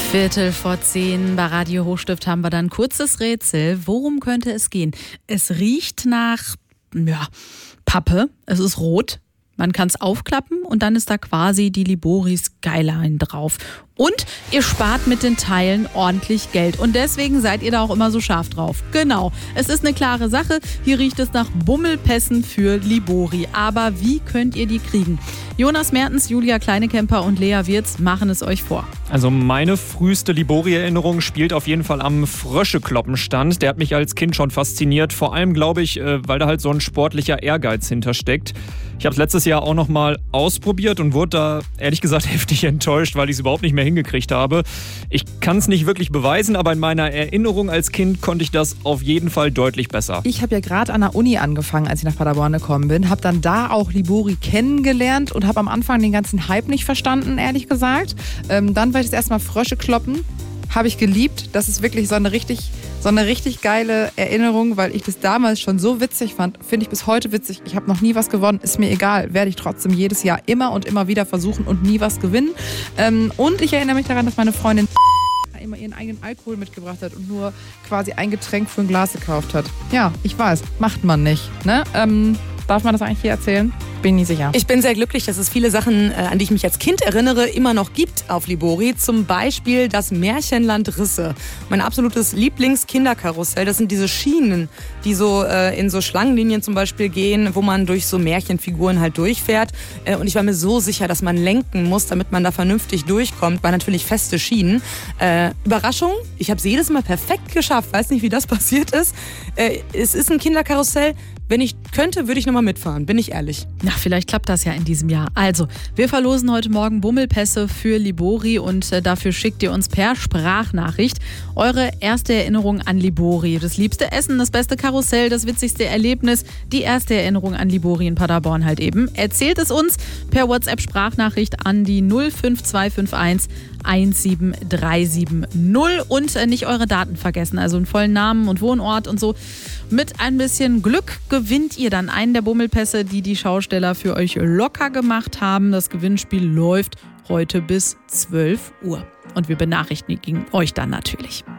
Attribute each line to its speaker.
Speaker 1: 10:15 bei Radio Hochstift haben wir dann ein kurzes Rätsel. Worum könnte es gehen? Es riecht nach Pappe. Es ist rot. Man kann es aufklappen und dann ist da quasi die Libori Skyline drauf. Und ihr spart mit den Teilen ordentlich Geld. Und deswegen seid ihr da auch immer so scharf drauf. Genau, es ist eine klare Sache. Hier riecht es nach Bummelpässen für Libori. Aber wie könnt ihr die kriegen? Jonas Mertens, Julia Kleinekemper und Lea Wirz machen es euch vor.
Speaker 2: Also meine früheste Libori-Erinnerung spielt auf jeden Fall am Fröschekloppenstand. Der hat mich als Kind schon fasziniert. Vor allem, glaube ich, weil da halt so ein sportlicher Ehrgeiz hintersteckt. Ich habe es letztes Jahr auch noch mal ausprobiert und wurde da ehrlich gesagt heftig enttäuscht, weil ich es überhaupt nicht mehr hingekriegt habe. Ich kann es nicht wirklich beweisen, aber in meiner Erinnerung als Kind konnte ich das auf jeden Fall deutlich besser.
Speaker 3: Ich habe ja gerade an der Uni angefangen, als ich nach Paderborn gekommen bin. Habe dann da auch Libori kennengelernt und habe am Anfang den ganzen Hype nicht verstanden, ehrlich gesagt. Dann war ich das erste Mal Frösche kloppen. Habe ich geliebt. Das ist wirklich so eine richtig geile Erinnerung, weil ich das damals schon so witzig fand. Finde ich bis heute witzig. Ich habe noch nie was gewonnen. Ist mir egal. Werde ich trotzdem jedes Jahr immer und immer wieder versuchen und nie was gewinnen. Und ich erinnere mich daran, dass meine Freundin immer ihren eigenen Alkohol mitgebracht hat und nur quasi ein Getränk für ein Glas gekauft hat. Ja, ich weiß. Macht man nicht. Ne? Darf man das eigentlich hier erzählen? Bin nicht sicher.
Speaker 4: Ich bin sehr glücklich, dass es viele Sachen, an die ich mich als Kind erinnere, immer noch gibt auf Libori. Zum Beispiel das Märchenland Risse. Mein absolutes Lieblingskinderkarussell. Das sind diese Schienen, die so in so Schlangenlinien zum Beispiel gehen, wo man durch so Märchenfiguren halt durchfährt. Und ich war mir so sicher, dass man lenken muss, damit man da vernünftig durchkommt. War natürlich feste Schienen. Überraschung, ich habe es jedes Mal perfekt geschafft. Weiß nicht, wie das passiert ist. Es ist ein Kinderkarussell. Wenn ich könnte, würde ich nochmal mitfahren, bin ich ehrlich.
Speaker 1: Na, vielleicht klappt das ja in diesem Jahr. Also, wir verlosen heute Morgen Bummelpässe für Libori und dafür schickt ihr uns per Sprachnachricht eure erste Erinnerung an Libori. Das liebste Essen, das beste Karussell, das witzigste Erlebnis, die erste Erinnerung an Libori in Paderborn halt eben. Erzählt es uns per WhatsApp-Sprachnachricht an die 05251 17370 und nicht eure Daten vergessen, also einen vollen Namen und Wohnort und so. Mit ein bisschen Glück gewinnt ihr dann einen der Bummelpässe, die die Schausteller für euch locker gemacht haben. Das Gewinnspiel läuft heute bis 12 Uhr und wir benachrichtigen euch dann natürlich.